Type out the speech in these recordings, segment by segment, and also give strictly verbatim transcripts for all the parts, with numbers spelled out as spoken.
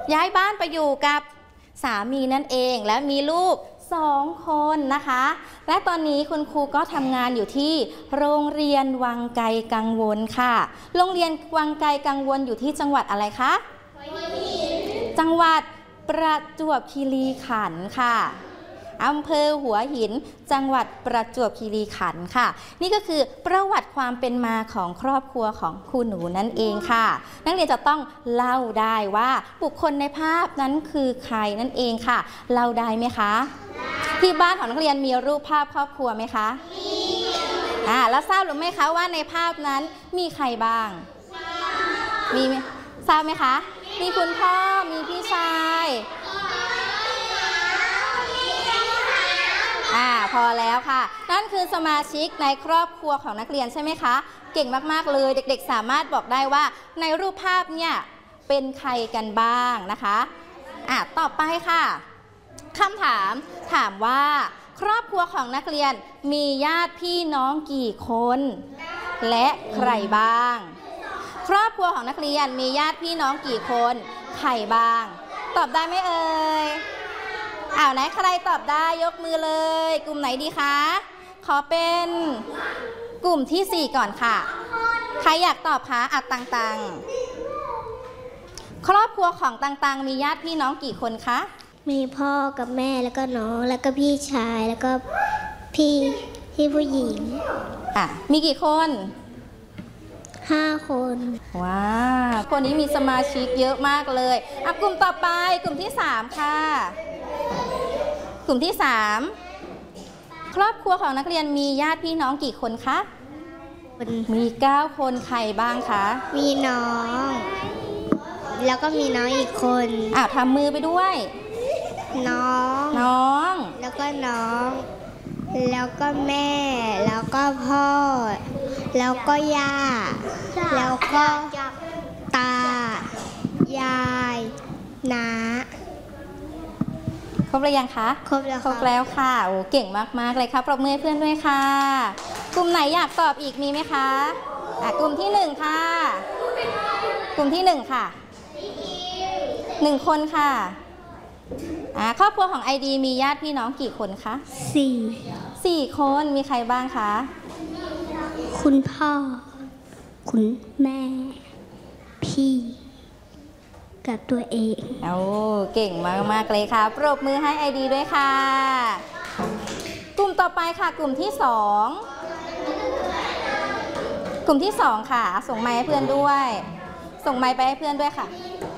ย้ายบ้านไปอยู่กับสามีนั่นเองและมีลูกสองคนนะคะและตอนนี้คุณครูก็ทำงานอยู่ที่โรงเรียนวังไกลกังวลค่ะโรงเรียนวังไกลกังวลอยู่ที่จังหวัดอะไรคะจังหวัดประจวบคีรีขันธ์ค่ะอำเภอหัวหินจังหวัดประจวบคีรีขันธ์ค่ะนี่ก็คือประวัติความเป็นมาของครอบครัวของครูหนูนั่นเองค่ะนักเรียนจะต้องเล่าได้ว่าบุคคลในภาพนั้นคือใครนั่นเองค่ะเล่าได้ไหมคะที่บ้านของนักเรียนมีรูปภาพครอบครัวไหมคะมีอ่าแล้วทราบหรือไม่คะว่าในภาพนั้นมีใครบ้างมีไหมทราบไหมคะมีคุณพ่อมีพี่ชายอ่าพอแล้วค่ะนั่นคือสมาชิกในครอบครัวของนักเรียนใช่ไหมคะเก่งมากๆเลยเด็กๆสามารถบอกได้ว่าในรูปภาพเนี่ยเป็นใครกันบ้างนะคะอ่าต่อไปค่ะคำถามถามว่าครอบครัวของนักเรียนมีญาติพี่น้องกี่คนและใครบ้างครอบครัวของนักเรียนมีญาติพี่น้องกี่คนใครบ้างตอบได้ไหมเอ่ยอ้าวไหนใครตอบได้ยกมือเลยกลุ่มไหนดีคะขอเป็นกลุ่มที่สี่ก่อนค่ะใครอยากตอบคะอ่ะตังๆครอบครัวของตังๆมีญาติพี่น้องกี่คนคะมีพ่อกับแม่แล้วก็น้องแล้วก็พี่ชายแล้วก็พี่พี่ผู้หญิงอ่ะมีกี่คนห้าคนว้าวคนนี้มีสมาชิกเยอะมากเลยอ่ะกลุ่มต่อไปกลุ่มที่สามค่ะกลุ่มที่สามครอบครัวของนักเรียนมีญาติพี่น้องกี่คนคะมีเก้าคนใครบ้างคะมีน้องแล้วก็มีน้องอีกคนอ่ะทำมือไปด้วยน้องน้องแล้วก็น้องแล้วก็แม่แล้วก็พ่อแล้วก็ย่าแล้วก็ตายายน้าครบหรือยังคะครบแล้วครบแล้วค่ะโอ้เก่งมากๆเลยค่ะปรบมือให้เพื่อนด้วยค่ะกลุ่มไหนอยากตอบอีกมีไหมคะอ่ะกลุ่มที่หนึ่งค่ะกลุ่มที่หนึ่งค่ะหนึ่งคนค่ะอ่าครอบครัวของไอดีมีญาติพี่น้องกี่คนคะสี่สี่คนมีใครบ้างคะคุณพ่อคุณแม่พี่กับตัวเองโอ้เก่งมากๆเลยค่ะปรบมือให้ไอดีด้วยค่ะกลุ่มต่อไปค่ะกลุ่มที่สองกลุ่มที่สองค่ะส่งไมค์ให้เพื่อนด้วยส่งไมค์ไปให้เพื่อนด้วยค่ะ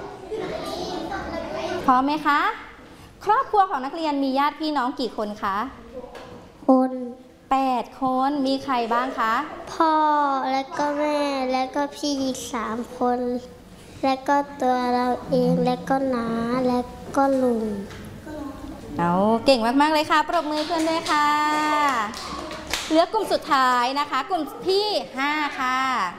พร้อมไหมคะครอบครัวของนักเรียนมีญาติพี่น้องกี่คนคะคนแปดคนมีใครบ้างคะพ่อแล้วก็แม่แล้วก็พี่อีกสามคนแล้วก็ตัวเราเองแล้วก็น้าแล้วก็ลุงเอาเก่งมากๆเลยค่ะปรบมือเพื่อนด้วยค่ะเหลือกลุ่มสุดท้ายนะคะกลุ่มที่ห้าค่ะ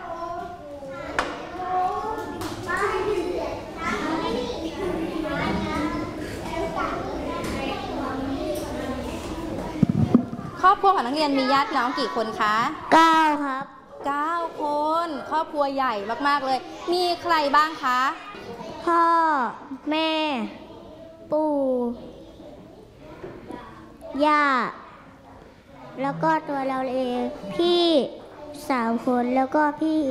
ครอบครัวของนักเรียนมีญาติน้องกี่คนคะเก้าครับเก้าคนครอบครัวใหญ่มากๆเลยมีใครบ้างคะพ่อแม่ปู่ย่าแล้วก็ตัวเราเองพี่สามคนแล้วก็พี่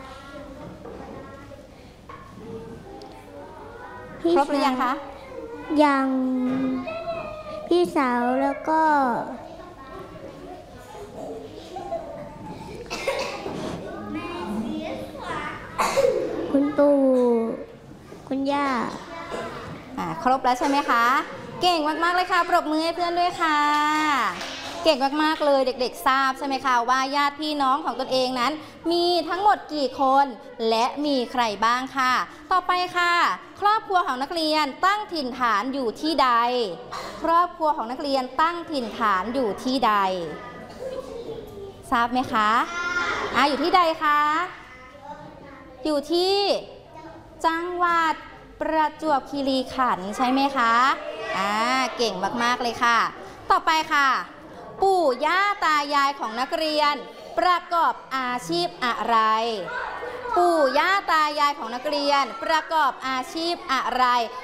ครบหรือยังคะยังพี่สาวแล้วก็คุณปู่คุณย่าอ่าครบแล้วใช่ไหมคะเก่งมากๆเลยค่ะปรบมือให้เพื่อนด้วยค่ะเก่งมากๆเลยเด็กๆทราบใช่ไหมคะว่าญาติพี่น้องของตนเองนั้นมีทั้งหมดกี่คนและมีใครบ้างค่ะต่อไปค่ะครอบครัวของนักเรียนตั้งถิ่นฐานอยู่ที่ใดครอบครัวของนักเรียนตั้งถิ่นฐานอยู่ที่ใดทราบไหมคะอ่าอยู่ที่ใดคะอยู่ที่จังหวัดประจวบคีรีขันธ์ใช่ไหมคะอ่าเก่งมากๆเลยค่ะต่อไปค่ะปู่ย่าตายายของนักเรียนประกอบอาชีพอะไรปู่ย่าตายายของนักเรียนประกอบอาชีพอะไร